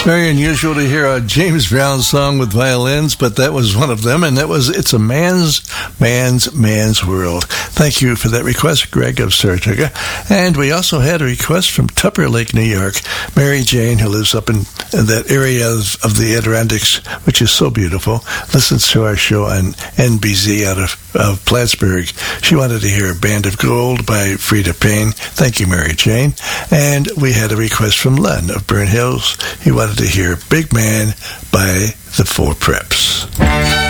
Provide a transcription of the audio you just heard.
Very unusual to hear a James Brown song with violins, but that was one of them, and that was It's a Man's World. Thank you for that request, Greg of Saratoga. And we also had a request from Tupper Lake, New York, Mary Jane, who lives up in that area of the Adirondacks, which is so beautiful, listens to our show on NBZ out of Plattsburgh. She wanted to hear Band of Gold by Frida Payne. Thank you, Mary Jane. And we had a request from Len of Burn Hills. He wanted to hear Big Man by the Four Preps.